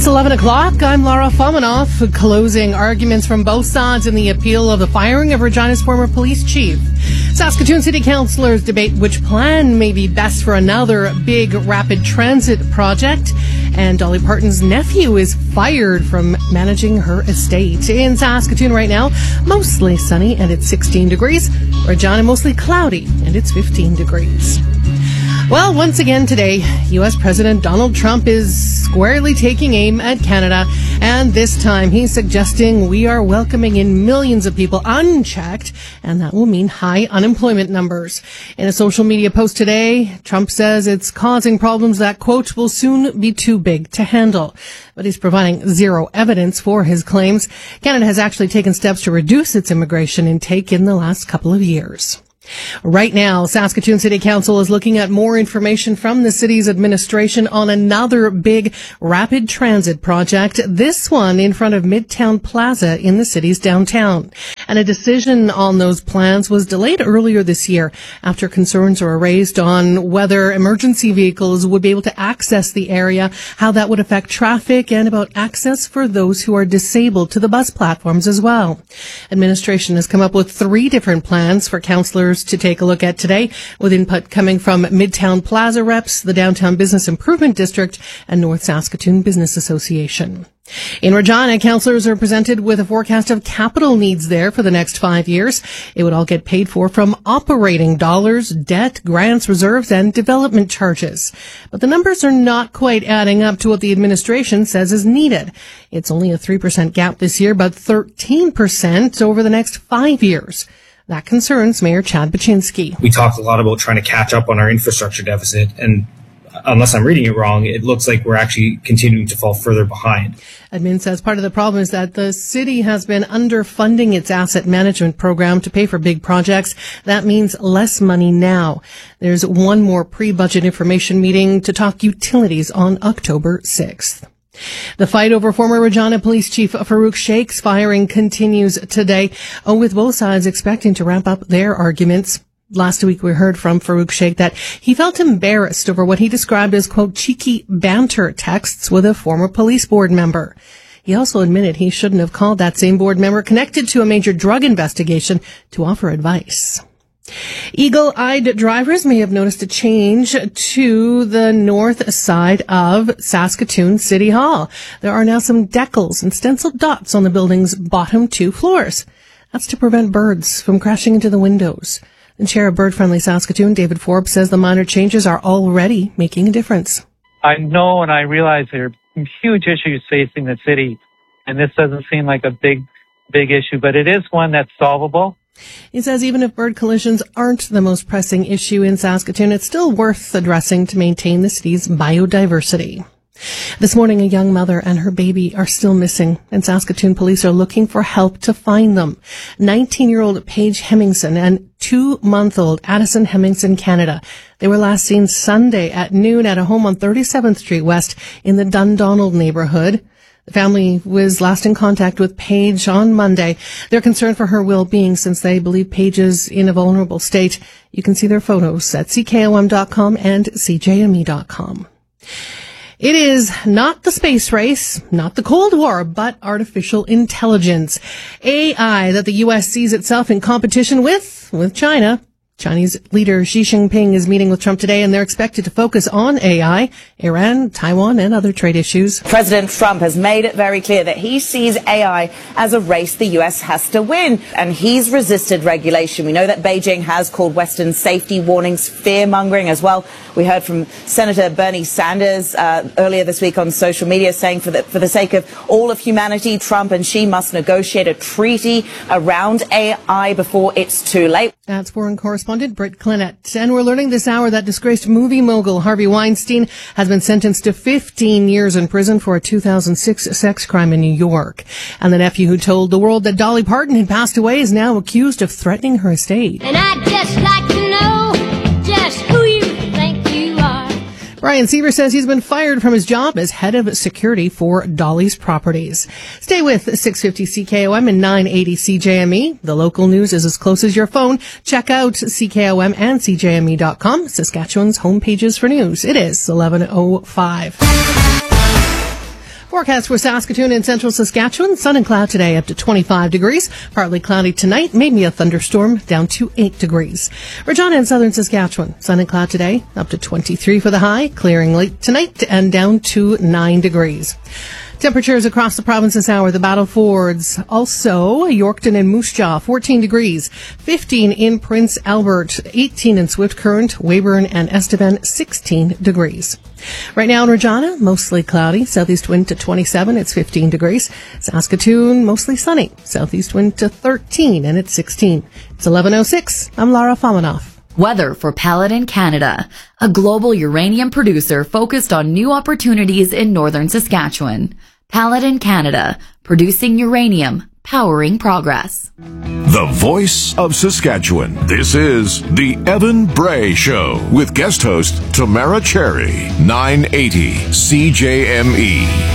It's 11 o'clock. I'm Laura Fomanoff. Closing arguments from both sides in the appeal of the firing of Regina's former police chief. Saskatoon City Councillors debate which plan may be best for another big rapid transit project. And Dolly Parton's nephew is fired from managing her estate. In Saskatoon right now, mostly sunny and it's 16 degrees. Regina mostly cloudy and it's 15 degrees. Well, once again today, U.S. President Donald Trump is squarely taking aim at Canada, and this time he's suggesting we are welcoming in millions of people unchecked, and that will mean high unemployment numbers. In a social media post today, Trump says it's causing problems that, quote, will soon be too big to handle. But he's providing zero evidence for his claims. Canada has actually taken steps to reduce its immigration intake in the last couple of years. Right now, Saskatoon City Council is looking at more information from the city's administration on another big rapid transit project, this one in front of Midtown Plaza in the city's downtown. And a decision on those plans was delayed earlier this year after concerns were raised on whether emergency vehicles would be able to access the area, how that would affect traffic, and about access for those who are disabled to the bus platforms as well. Administration has come up with 3 different plans for councillors to take a look at today, with input coming from Midtown Plaza reps, the Downtown Business Improvement District, and North Saskatoon Business Association. In Regina, councillors are presented with a forecast of capital needs there for the next 5 years. It would all get paid for from operating dollars, debt, grants, reserves, and development charges. But the numbers are not quite adding up to what the administration says is needed. It's only a 3% gap this year, but 13% over the next 5 years. That concerns Mayor Chad Baczynski. We talked a lot about trying to catch up on our infrastructure deficit, and unless I'm reading it wrong, it looks like we're actually continuing to fall further behind. Admin says part of the problem is that the city has been underfunding its asset management program to pay for big projects. That means less money now. There's one more pre-budget information meeting to talk utilities on October 6th. The fight over former Regina Police Chief Farouk Sheikh's firing continues today, with both sides expecting to wrap up their arguments. Last week we heard from Farouk Sheikh that he felt embarrassed over what he described as, quote, cheeky banter texts with a former police board member. He also admitted he shouldn't have called that same board member connected to a major drug investigation to offer advice. Eagle-eyed drivers may have noticed a change to the north side of Saskatoon City Hall. There are now some decals and stenciled dots on the building's bottom 2 floors. That's to prevent birds from crashing into the windows. The chair of Bird Friendly Saskatoon, David Forbes, says the minor changes are already making a difference. I know and I realize there are huge issues facing the city, and this doesn't seem like a big issue, but it is one that's solvable. He says even if bird collisions aren't the most pressing issue in Saskatoon, it's still worth addressing to maintain the city's biodiversity. This morning, a young mother and her baby are still missing, and Saskatoon police are looking for help to find them. 19-year-old Paige Hemmingson and 2-month-old Addison Hemmingson, Canada. They were last seen Sunday at noon at a home on 37th Street West in the Dundonald neighborhood. The family was last in contact with Paige on Monday. They're concerned for her well-being since they believe Paige is in a vulnerable state. You can see their photos at ckom.com and cjme.com. It is not the space race, not the Cold War, but artificial intelligence. AI that the U.S. sees itself in competition with China. Chinese leader Xi Jinping is meeting with Trump today, and they're expected to focus on AI, Iran, Taiwan, and other trade issues. President Trump has made it very clear that he sees AI as a race the U.S. has to win, and he's resisted regulation. We know that Beijing has called Western safety warnings fear-mongering as well. We heard from Senator Bernie Sanders earlier this week on social media saying for the sake of all of humanity, Trump and Xi must negotiate a treaty around AI before it's too late. That's foreign correspondent Britt Clinett. And we're learning this hour that disgraced movie mogul Harvey Weinstein has been sentenced to 15 years in prison for a 2006 sex crime in New York. And the nephew who told the world that Dolly Parton had passed away is now accused of threatening her estate. And I'd just like to know just who you think you are. Brian Seaver says he's been fired from his job as head of security for Dolly's Properties. Stay with 650 CKOM and 980 CJME. The local news is as close as your phone. Check out CKOM and CJME.com, Saskatchewan's homepages for news. It is 11:05. Forecast for Saskatoon and central Saskatchewan. Sun and cloud today up to 25 degrees. Partly cloudy tonight, maybe a thunderstorm down to 8 degrees. Regina and southern Saskatchewan. Sun and cloud today up to 23 for the high. Clearing late tonight and down to 9 degrees. Temperatures across the province this hour. The Battle Fords, also Yorkton and Moose Jaw, 14 degrees, 15 in Prince Albert, 18 in Swift Current, Weyburn and Estevan, 16 degrees. Right now in Regina, mostly cloudy, southeast wind to 27, it's 15 degrees. Saskatoon, mostly sunny, southeast wind to 13 and it's 16. It's 11:06. I'm Lara Famanoff. Weather for Paladin Canada, a global uranium producer focused on new opportunities in northern Saskatchewan. Paladin Canada, producing uranium, powering progress. The voice of Saskatchewan. This is The Evan Bray Show with guest host Tamara Cherry, 980 CJME.